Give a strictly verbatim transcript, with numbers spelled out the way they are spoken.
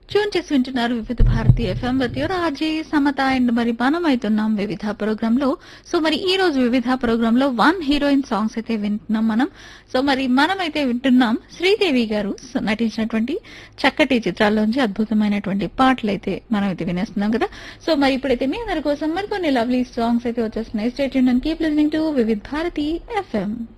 Tune చేసి వింటున్నారు వివిధ Bharati FM with your RJ Samata and మరి మనం అవుతున్నాం వివిధ ప్రోగ్రామ్ లో. సో మరి ఈ రోజు వివిధ ప్రోగ్రామ్ లో వన్ హీరోయిన్ సాంగ్స్ అయితే వింటున్నాం మనం. సో మరి మనం అయితే వింటున్నాం శ్రీదేవి గారు నటించినటువంటి చక్కటి చిత్రాల్లోంచి అద్భుతమైనటువంటి పాటలు అయితే మనం అయితే వినేస్తున్నాం కదా. సో మరి ఇప్పుడైతే మీ అందరి కోసం మరికొన్ని లవ్లీ సాంగ్స్ అయితే వచ్చేస్తున్నాయి. Stay tuned and keep listening to వివిధ భారతి ఎఫ్ఎం.